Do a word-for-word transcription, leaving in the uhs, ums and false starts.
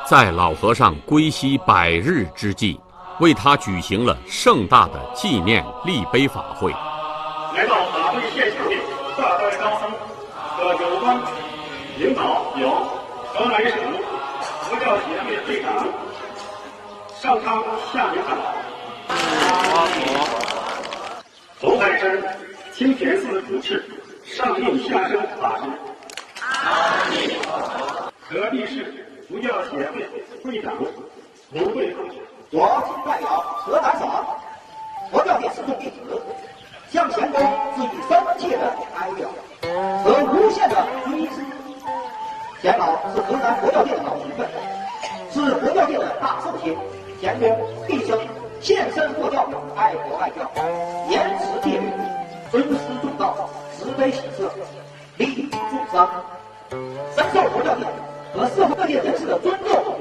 在老和尚归西百日之际，为他举行了盛大的纪念立碑法会。 来到法会现场的大代高僧和有关领导有河南省佛教协会会长上苍下明长老，红海山清田寺主持上应下生法师，河地市佛教协会会长卢贵凤， 我谨代表河南省佛教界师众弟子，向前公致以深切的哀悼和无限的追思。钱老是河南佛教界的老前辈，是佛教界的大寿星。钱公毕生献身佛教，爱国爱教，严持戒律，尊师重道，慈悲喜舍，利益众生，深受佛教界和社会各界人士的尊